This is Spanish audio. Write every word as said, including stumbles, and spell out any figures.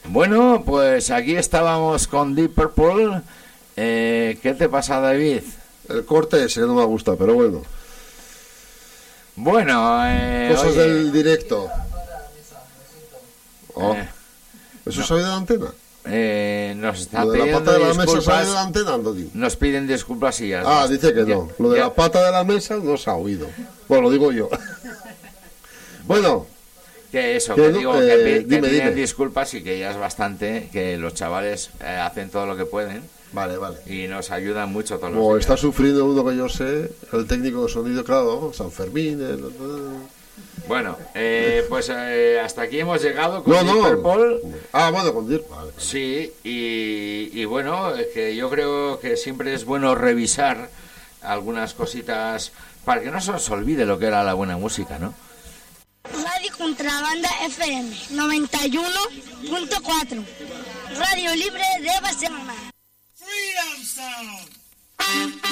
Bueno, pues aquí estábamos con Deep Purple. Eh, ¿Qué te pasa, David? El corte ese no me gusta, pero bueno. Bueno, eh, Cosas oye, del directo. Oh. eh, ¿Eso no. sale de la antena? eh, nos está Lo de la pidiendo pata de la mesa disculpas. sale de la antena, Antonio. Nos piden disculpas y ya. Ah, dice que no. Ya- Lo de ya- la pata de la mesa no se ha oído. Bueno, lo digo yo. Bueno, Que eso, Que que no, digo, eh, que, pi- que dime, piden dime. disculpas y que ya es bastante, que los chavales eh, hacen todo lo que pueden vale, vale. y nos ayudan mucho todos los Como días. está sufriendo uno que yo sé, el técnico de sonido, claro, San Fermín. El... Bueno, eh, pues eh, hasta aquí hemos llegado con No, Deep no. Purple. Ah, bueno, con Dirk. Vale. Sí, y, y bueno, es que yo creo que siempre es bueno revisar algunas cositas para que no se os olvide lo que era la buena música, ¿no? Radio Contrabanda F M noventa y uno punto cuatro. Radio Libre de Barcelona.